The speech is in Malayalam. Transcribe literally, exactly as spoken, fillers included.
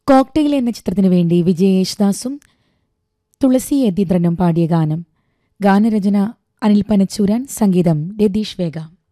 കോക്ടെയിൽ എന്ന ചിത്രത്തിനു വേണ്ടി വിജയ് യേശുദാസും തുളസി യതീന്ദ്രനും പാടിയ ഗാനം. ഗാനരചന അനിൽ പനച്ചൂരാൻ, സംഗീതം രതീഷ് വേഗ.